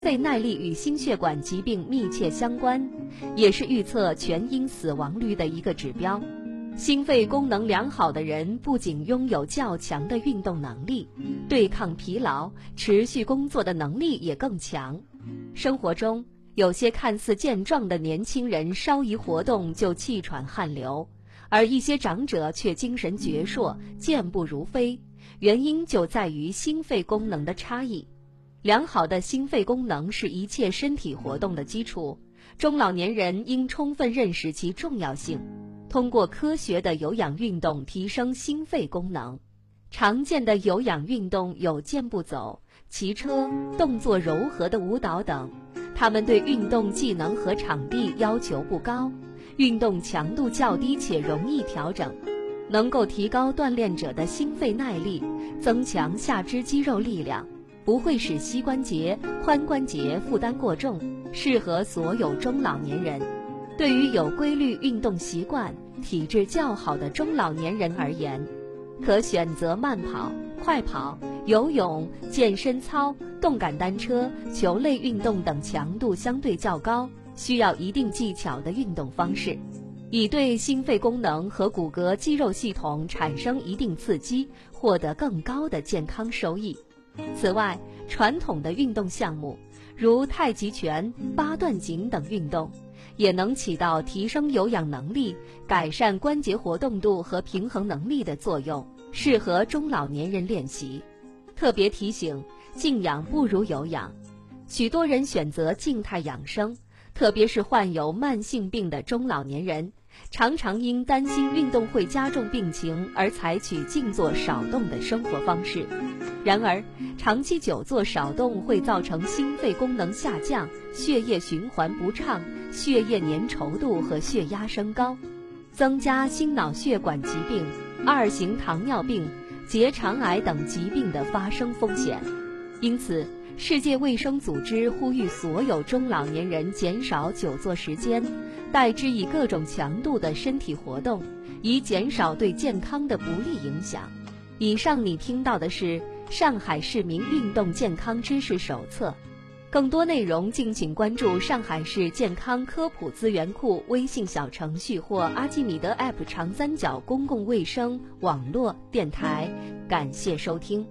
肺耐力与心血管疾病密切相关，也是预测全因死亡率的一个指标。心肺功能良好的人不仅拥有较强的运动能力，对抗疲劳、持续工作的能力也更强。生活中，有些看似健壮的年轻人稍一活动就气喘汗流，而一些长者却精神矍铄、健步如飞，原因就在于心肺功能的差异。良好的心肺功能是一切身体活动的基础，中老年人应充分认识其重要性，通过科学的有氧运动提升心肺功能。常见的有氧运动有健步走、骑车、动作柔和的舞蹈等，它们对运动技能和场地要求不高，运动强度较低且容易调整，能够提高锻炼者的心肺耐力，增强下肢肌肉力量，不会使膝关节、髋关节负担过重，适合所有中老年人。对于有规律运动习惯、体质较好的中老年人而言，可选择慢跑、快跑、游泳、健身操、动感单车、球类运动等强度相对较高、需要一定技巧的运动方式，以对心肺功能和骨骼肌肉系统产生一定刺激，获得更高的健康收益。此外，传统的运动项目，如太极拳、八段锦等运动，也能起到提升有氧能力、改善关节活动度和平衡能力的作用，适合中老年人练习。特别提醒，静养不如有氧。许多人选择静态养生，特别是患有慢性病的中老年人，常常因担心运动会加重病情而采取静坐少动的生活方式。然而，长期久坐少动会造成心肺功能下降、血液循环不畅、血液粘稠度和血压升高，增加心脑血管疾病、二型糖尿病、结肠癌等疾病的发生风险。因此，世界卫生组织呼吁所有中老年人减少久坐时间，代之以各种强度的身体活动，以减少对健康的不利影响。以上你听到的是上海市民运动健康知识手册，更多内容敬请关注上海市健康科普资源库微信小程序或阿基米德 App 长三角公共卫生网络电台。感谢收听。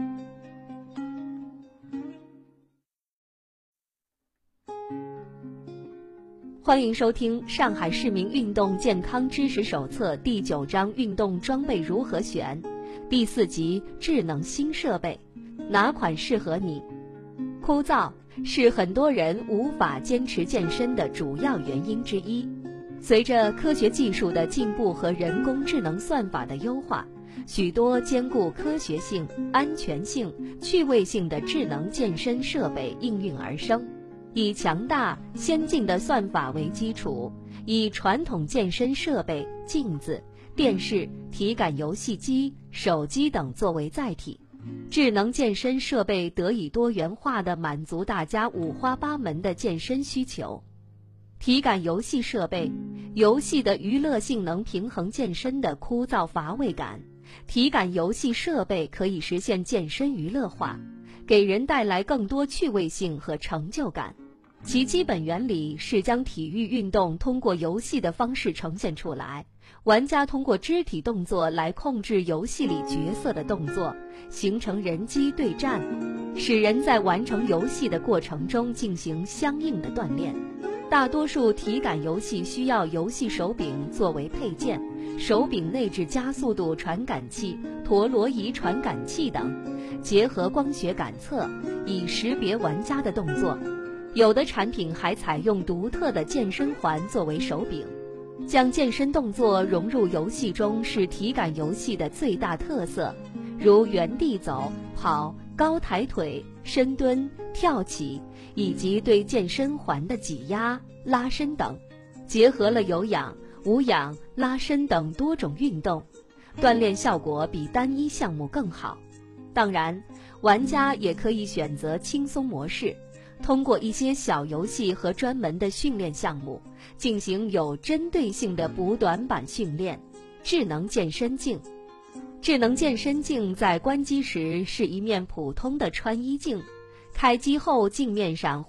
欢迎收听上海市民运动健康知识手册第9章运动装备如何选，第4集智能新设备，哪款适合你？枯燥是很多人无法坚持健身的主要原因之一。随着科学技术的进步和人工智能算法的优化，许多兼顾科学性、安全性、趣味性的智能健身设备应运而生。以强大先进的算法为基础，以传统健身设备、镜子、电视、体感游戏机、手机等作为载体，智能健身设备得以多元化地满足大家五花八门的健身需求。体感游戏设备，游戏的娱乐性能平衡健身的枯燥乏味感，体感游戏设备可以实现健身娱乐化，给人带来更多趣味性和成就感。其基本原理是将体育运动通过游戏的方式呈现出来，玩家通过肢体动作来控制游戏里角色的动作，形成人机对战，使人在完成游戏的过程中进行相应的锻炼。大多数体感游戏需要游戏手柄作为配件，手柄内置加速度传感器、陀螺仪传感器等，结合光学感测，以识别玩家的动作。有的产品还采用独特的健身环作为手柄。将健身动作融入游戏中是体感游戏的最大特色，如原地走、跑、高抬腿、深蹲、跳起，以及对健身环的挤压、拉伸等，结合了有氧、无氧、拉伸等多种运动，锻炼效果比单一项目更好。当然，玩家也可以选择轻松模式，通过一些小游戏和专门的训练项目，进行有针对性的补短板训练。智能健身镜，智能健身镜在关机时是一面普通的穿衣镜， 开机后镜面上